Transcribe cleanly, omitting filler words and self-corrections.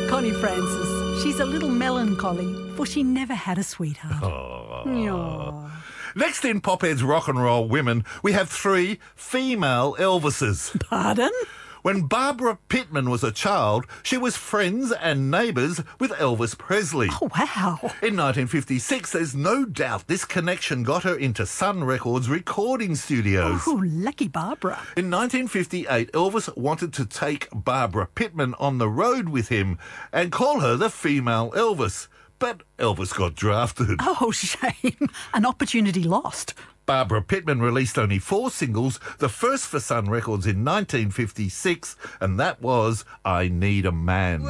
Connie Francis. She's a little melancholy, for she never had a sweetheart. Aww. Next in Pophead's Rock and Roll Women, we have 3 female Elvises. Pardon? When Barbara Pittman was a child, she was friends and neighbours with Elvis Presley. Oh, wow. In 1956, there's no doubt this connection got her into Sun Records recording studios. Oh, lucky Barbara. In 1958, Elvis wanted to take Barbara Pittman on the road with him and call her the female Elvis. But Elvis got drafted. Oh, shame. An opportunity lost. Barbara Pittman released only 4 singles, the first for Sun Records in 1956, and that was I Need a Man.